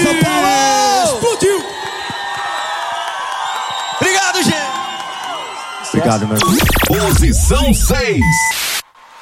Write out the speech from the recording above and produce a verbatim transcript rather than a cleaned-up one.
São Paulo! Explodiu! Obrigado, gente! Obrigado, meu irmão. Posição seis.